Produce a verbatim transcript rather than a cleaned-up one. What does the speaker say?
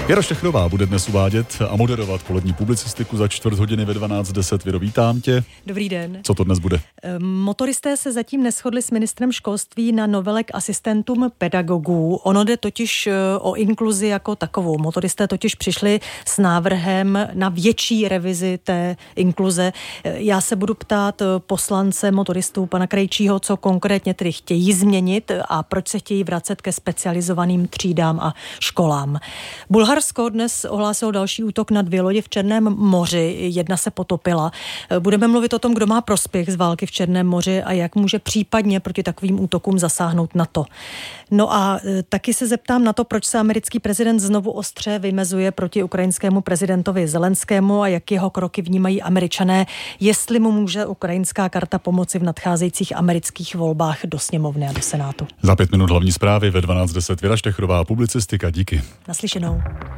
Věra Štechrová bude dnes uvádět a moderovat polední publicistiku za čtvrt hodiny ve dvanáct deset. Věro, vítám tě. Dobrý den. Co to dnes bude? Motoristé se zatím neshodli s ministrem školství na novelek asistentům pedagogů. Ono jde totiž o inkluzi jako takovou. Motoristé totiž přišli s návrhem na větší revizi té inkluze. Já se budu ptát poslance motoristů pana Krejčího, co konkrétně tedy chtějí změnit a proč se chtějí vracet ke specializovaným třídám a školám. Bulharsko dnes ohlásilo další útok na dvě lodě v Černém moři. Jedna se potopila. Budeme mluvit o tom, kdo má prospěch z války v Černém moři a jak může případně proti takovým útokům zasáhnout NATO. No a taky se zeptám na to, proč se americký prezident znovu ostře vymezuje proti ukrajinskému prezidentovi Zelenskému a jak jeho kroky vnímají Američané, jestli mu může ukrajinská karta pomoci v nadcházejících amerických volbách do sněmovny a do Senátu. Za pět minut hlavní zprávy ve dvanáct deset. Věra Štechrová, publicistika. Díky. Naslyšenou.